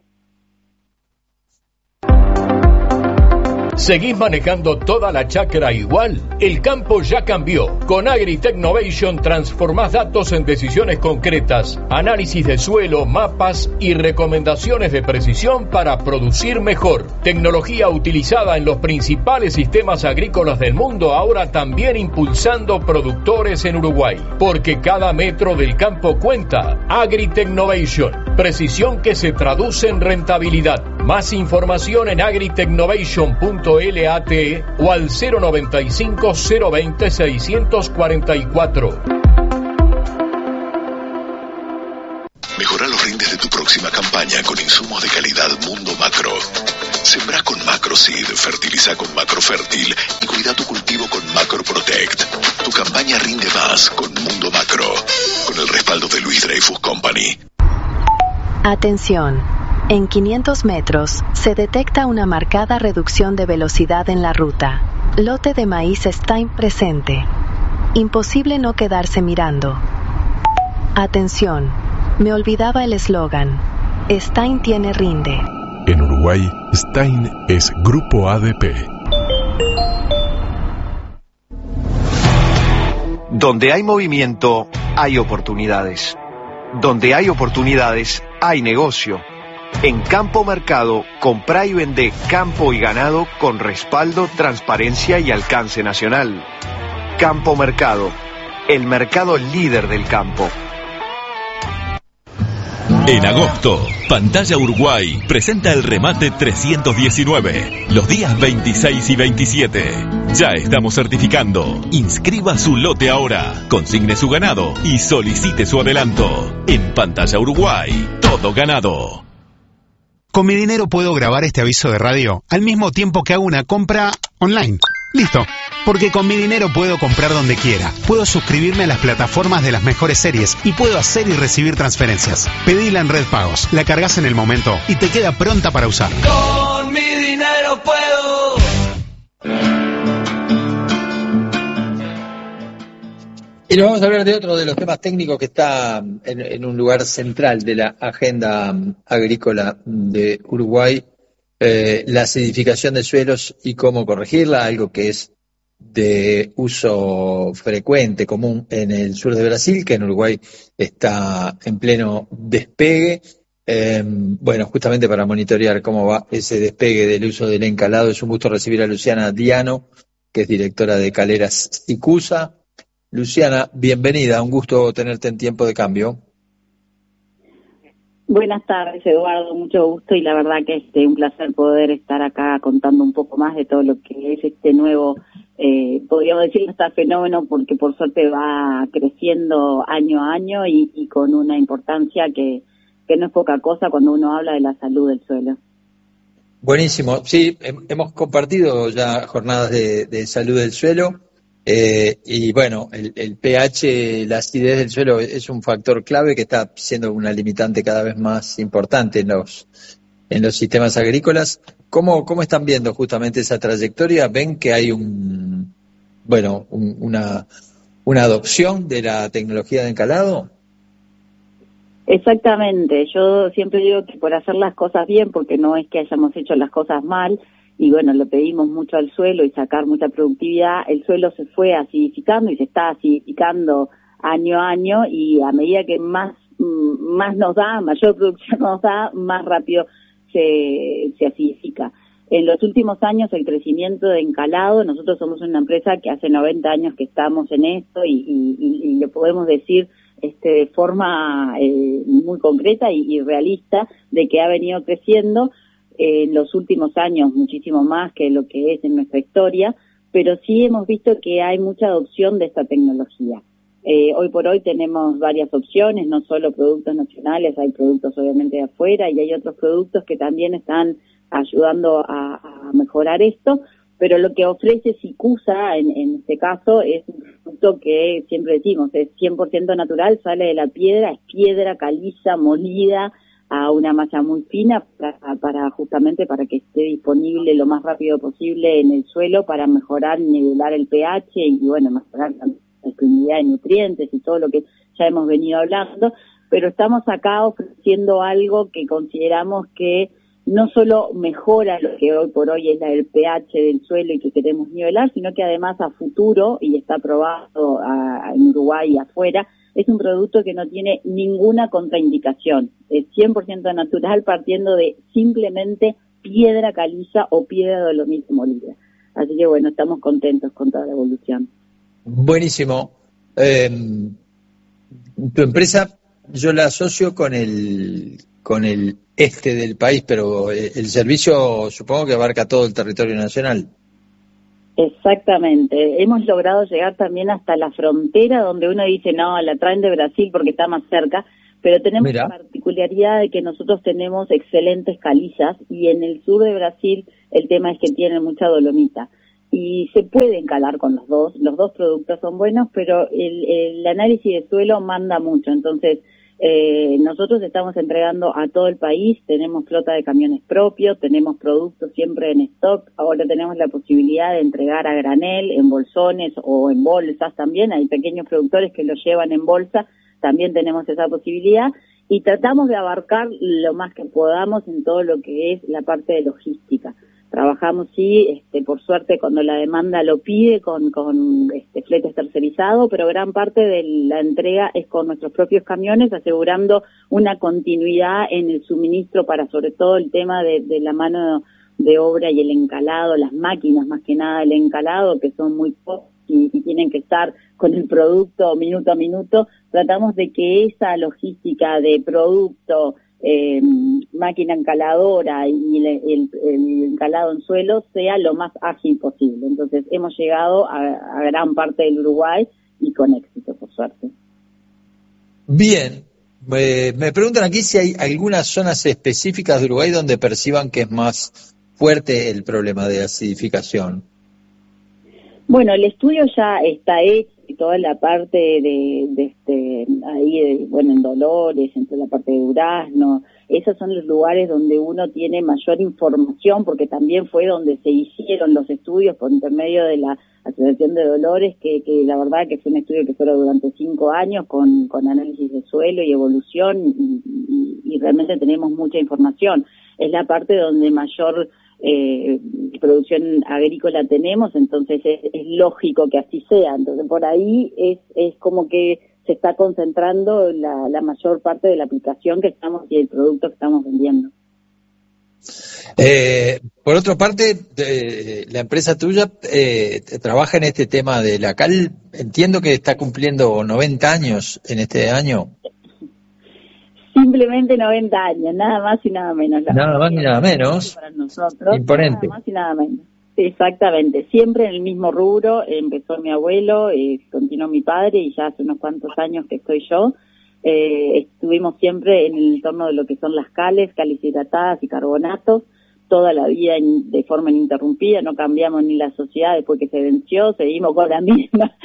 Speaker 2: ¿Seguís manejando toda la chacra igual? El campo ya cambió. Con Agritechnovation transformás datos en decisiones concretas, análisis de suelo, mapas y recomendaciones de precisión para producir mejor. Tecnología utilizada en los principales sistemas agrícolas del mundo, ahora también impulsando productores en Uruguay. Porque cada metro del campo cuenta. Agritechnovation. Precisión que se traduce en rentabilidad. Más información en agritechnovation.lat o al 095 020 644.
Speaker 3: Mejora los rindes de tu próxima campaña con insumos de calidad Mundo Macro. Sembrá con Macroseed, fertiliza con Macrofértil y cuida tu cultivo con Macro Protect. Tu campaña rinde más con Mundo Macro, con el respaldo de Luis Dreyfus Company.
Speaker 13: Atención. En 500 metros se detecta una marcada reducción de velocidad en la ruta. Lote de maíz Stein presente. Imposible no quedarse mirando. Atención. Me olvidaba el eslogan. Stein tiene rinde.
Speaker 3: En Uruguay, Stein es Grupo ADP.
Speaker 21: Donde hay movimiento, hay oportunidades. Donde hay oportunidades, hay negocio. En Campo Mercado, comprá y vendé campo y ganado con respaldo, transparencia y alcance nacional. Campo Mercado, el mercado líder del campo.
Speaker 3: En agosto, Pantalla Uruguay presenta el remate 319, los días 26 y 27. Ya estamos certificando. Inscriba su lote ahora, consigne su ganado y solicite su adelanto. En Pantalla Uruguay, todo ganado.
Speaker 17: Con mi dinero puedo grabar este aviso de radio al mismo tiempo que hago una compra online. Listo. Porque con mi dinero puedo comprar donde quiera. Puedo suscribirme a las plataformas de las mejores series y puedo hacer y recibir transferencias. Pedila en Red Pagos, la cargas en el momento y te queda pronta para usar.
Speaker 18: Con mi dinero puedo.
Speaker 1: Y nos vamos a hablar de otro de los temas técnicos que está en un lugar central de la agenda agrícola de Uruguay, la acidificación de suelos y cómo corregirla, algo que es de uso frecuente, común en el sur de Brasil, que en Uruguay está en pleno despegue. Bueno, justamente para monitorear cómo va ese despegue del uso del encalado, es un gusto recibir a Luciana Diano, que es directora de Caleras Sicusa. Luciana, bienvenida, un gusto tenerte en Tiempo de Cambio.
Speaker 14: Buenas tardes, Eduardo, mucho gusto y la verdad que es un placer poder estar acá contando un poco más de todo lo que es este nuevo, podríamos decir, este fenómeno, porque por suerte va creciendo año a año y con una importancia que no es poca cosa cuando uno habla de la salud del suelo.
Speaker 1: Buenísimo, sí, hemos compartido ya jornadas de salud del suelo. Y bueno, el pH, la acidez del suelo es un factor clave que está siendo una limitante cada vez más importante en los sistemas agrícolas. ¿Cómo están viendo justamente esa trayectoria? ¿Ven que hay una adopción de la tecnología de encalado?
Speaker 14: Exactamente, yo siempre digo que por hacer las cosas bien, porque no es que hayamos hecho las cosas mal, y bueno, le pedimos mucho al suelo y sacar mucha productividad, el suelo se fue acidificando y se está acidificando año a año, y a medida que más nos da, mayor producción nos da, más rápido se acidifica. En los últimos años el crecimiento de encalado, nosotros somos una empresa que hace 90 años que estamos en esto y le podemos decir de forma muy concreta y realista de que ha venido creciendo en los últimos años muchísimo más que lo que es en nuestra historia, pero sí hemos visto que hay mucha adopción de esta tecnología. Hoy por hoy tenemos varias opciones, no solo productos nacionales, hay productos obviamente de afuera y hay otros productos que también están ayudando a mejorar esto, pero lo que ofrece Sicusa en este caso es un producto que siempre decimos, es 100% natural, sale de la piedra, es piedra caliza, molida, a una masa muy fina para justamente para que esté disponible lo más rápido posible en el suelo para mejorar y nivelar el pH y bueno, mejorar la disponibilidad de nutrientes y todo lo que ya hemos venido hablando, pero estamos acá ofreciendo algo que consideramos que no solo mejora lo que hoy por hoy es el pH del suelo y que queremos nivelar, sino que además a futuro, y está aprobado en Uruguay y afuera, es un producto que no tiene ninguna contraindicación. Es 100% natural partiendo de simplemente piedra caliza o piedra dolomita molida. Así que bueno, estamos contentos con toda la evolución.
Speaker 1: Buenísimo. Tu empresa yo la asocio con el con el este del país, pero el servicio supongo que abarca todo el territorio nacional.
Speaker 14: Exactamente, hemos logrado llegar también hasta la frontera donde uno dice, no, la traen de Brasil porque está más cerca, pero tenemos la particularidad de que nosotros tenemos excelentes calizas y en el sur de Brasil el tema es que tienen mucha dolomita y se puede encalar con los dos productos son buenos, pero el análisis de suelo manda mucho, entonces nosotros estamos entregando a todo el país, tenemos flota de camiones propios, tenemos productos siempre en stock, ahora tenemos la posibilidad de entregar a granel, en bolsones o en bolsas también, hay pequeños productores que lo llevan en bolsa, también tenemos esa posibilidad y tratamos de abarcar lo más que podamos en todo lo que es la parte de logística. Trabajamos, sí, por suerte cuando la demanda lo pide con fletes tercerizados, pero gran parte de la entrega es con nuestros propios camiones, asegurando una continuidad en el suministro para sobre todo el tema de la mano de obra y el encalado, las máquinas más que nada el encalado, que son muy pocas y tienen que estar con el producto minuto a minuto. Tratamos de que esa logística de producto, máquina encaladora y el encalado en suelo sea lo más ágil posible. Entonces hemos llegado a gran parte del Uruguay y con éxito, por suerte.
Speaker 1: Bien, me preguntan aquí si hay algunas zonas específicas de Uruguay donde perciban que es más fuerte el problema de acidificación.
Speaker 14: Bueno, el estudio ya está hecho y toda la parte en Dolores, entre la parte de Durazno, esos son los lugares donde uno tiene mayor información, porque también fue donde se hicieron los estudios por intermedio de la Asociación de Dolores, que la verdad que fue un estudio que fue durante 5 años con análisis de suelo y evolución y realmente tenemos mucha información. Es la parte donde mayor producción agrícola tenemos, entonces es lógico que así sea. Entonces por ahí es como que se está concentrando la mayor parte de la aplicación que estamos y el producto que estamos vendiendo.
Speaker 1: Por otra parte, la empresa tuya trabaja en este tema de la cal. Entiendo que está cumpliendo 90 años en este año.
Speaker 14: Simplemente 90 años, nada más y nada menos.
Speaker 1: Nada más y nada menos.
Speaker 14: Para nosotros,
Speaker 1: imponente.
Speaker 14: Nada más y nada menos. Exactamente, siempre en el mismo rubro. Empezó mi abuelo, continuó mi padre y ya hace unos cuantos años que estoy yo. Estuvimos siempre en el entorno de lo que son las cales hidratadas y carbonatos, toda la vida de forma ininterrumpida, no cambiamos ni la sociedad después que se venció, seguimos con la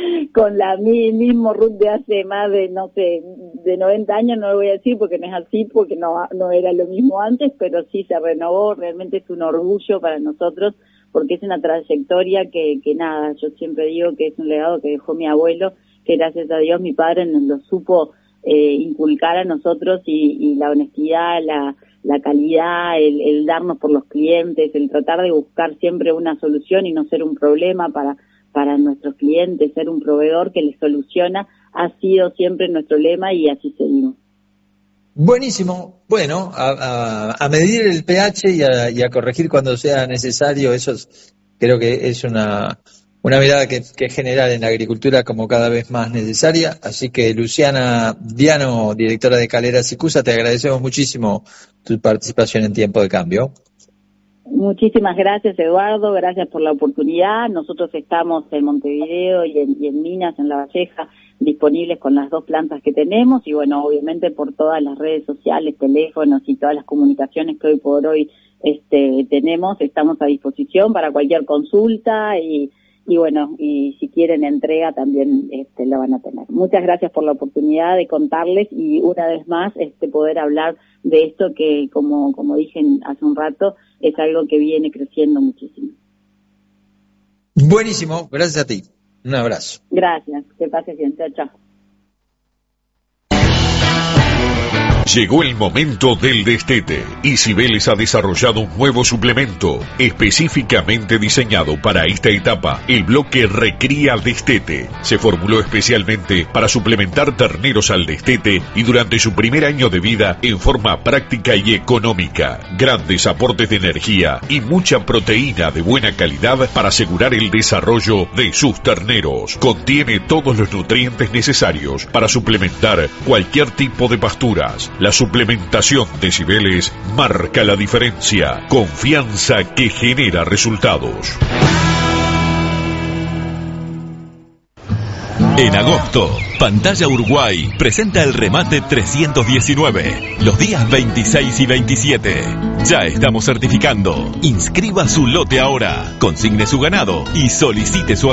Speaker 14: mismo RUT de hace más de, de 90 años, no lo voy a decir porque no es así, porque no era lo mismo antes, pero sí se renovó, realmente es un orgullo para nosotros, porque es una trayectoria que nada, yo siempre digo que es un legado que dejó mi abuelo, que gracias a Dios mi padre nos lo supo inculcar a nosotros y la honestidad, la calidad, el darnos por los clientes, el tratar de buscar siempre una solución y no ser un problema para nuestros clientes, ser un proveedor que les soluciona, ha sido siempre nuestro lema y así seguimos.
Speaker 1: Buenísimo. Bueno, a medir el pH y a corregir cuando sea necesario, eso creo que es una mirada que es general en la agricultura como cada vez más necesaria. Así que Luciana Diano, directora de Caleras y Cusa, te agradecemos muchísimo tu participación en Tiempo de Cambio.
Speaker 14: Muchísimas gracias, Eduardo, gracias por la oportunidad. Nosotros estamos en Montevideo y en Minas, en La Valleja, disponibles con las 2 plantas que tenemos y bueno, obviamente por todas las redes sociales, teléfonos y todas las comunicaciones que hoy por hoy tenemos, estamos a disposición para cualquier consulta y bueno, y si quieren entrega también la van a tener. Muchas gracias por la oportunidad de contarles y una vez más poder hablar de esto que, como dije hace un rato, es algo que viene creciendo muchísimo.
Speaker 1: Buenísimo, gracias a ti. Un abrazo.
Speaker 14: Gracias, que pases bien. Chao, chao.
Speaker 3: Llegó el momento del destete y Cibeles ha desarrollado un nuevo suplemento específicamente diseñado para esta etapa, el bloque Recría Destete. Se formuló especialmente para suplementar terneros al destete y durante su primer año de vida en forma práctica y económica. Grandes aportes de energía y mucha proteína de buena calidad para asegurar el desarrollo de sus terneros. Contiene todos los nutrientes necesarios para suplementar cualquier tipo de pasturas. La suplementación de Cibeles marca la diferencia. Confianza que genera resultados.
Speaker 15: En agosto, Pantalla Uruguay presenta el remate 319, los días 26 y 27. Ya estamos certificando. Inscriba su lote ahora, consigne su ganado y solicite su